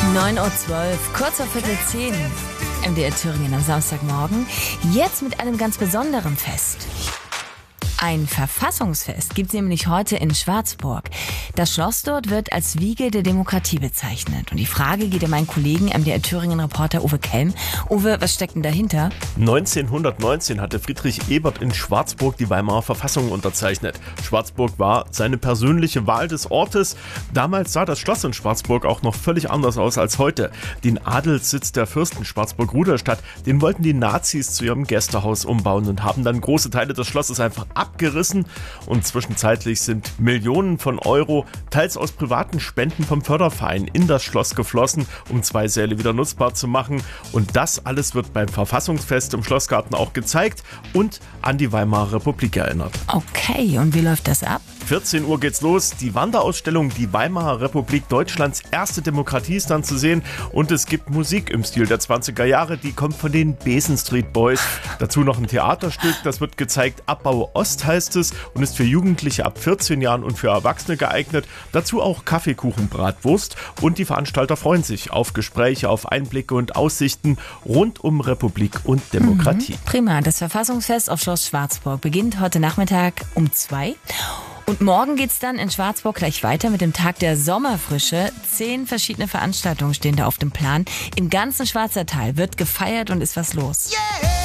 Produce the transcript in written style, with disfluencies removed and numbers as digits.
9:12 Uhr, kurz vor 9:45, MDR Thüringen am Samstagmorgen. Jetzt mit einem ganz besonderen Fest. Ein Verfassungsfest gibt es nämlich heute in Schwarzburg. Das Schloss dort wird als Wiege der Demokratie bezeichnet. Und die Frage geht an meinen Kollegen MDR Thüringen-Reporter Uwe Kelm. Uwe, was steckt denn dahinter? 1919 hatte Friedrich Ebert in Schwarzburg die Weimarer Verfassung unterzeichnet. Schwarzburg war seine persönliche Wahl des Ortes. Damals sah das Schloss in Schwarzburg auch noch völlig anders aus als heute. Den Adelssitz der Fürsten Schwarzburg-Ruderstadt, den wollten die Nazis zu ihrem Gästehaus umbauen und haben dann große Teile des Schlosses einfach abgerissen. Und zwischenzeitlich sind Millionen von Euro, teils aus privaten Spenden vom Förderverein, in das Schloss geflossen, um 2 Säle wieder nutzbar zu machen. Und das alles wird beim Verfassungsfest im Schlossgarten auch gezeigt und an die Weimarer Republik erinnert. Okay, und wie läuft das ab? 14 Uhr geht's los. Die Wanderausstellung Die Weimarer Republik, Deutschlands erste Demokratie, ist dann zu sehen. Und es gibt Musik im Stil der 20er Jahre, die kommt von den Besen Street Boys. Dazu noch ein Theaterstück, das wird gezeigt. Abbau Ost heißt es und ist für Jugendliche ab 14 Jahren und für Erwachsene geeignet. Dazu auch Kaffeekuchen, Bratwurst. Und die Veranstalter freuen sich auf Gespräche, auf Einblicke und Aussichten rund um Republik und Demokratie. Prima, das Verfassungsfest auf Schloss Schwarzburg beginnt heute Nachmittag um 2. Und morgen geht's dann in Schwarzburg gleich weiter mit dem Tag der Sommerfrische. 10 verschiedene Veranstaltungen stehen da auf dem Plan. Im ganzen Schwarzertal wird gefeiert und ist was los. Yeah!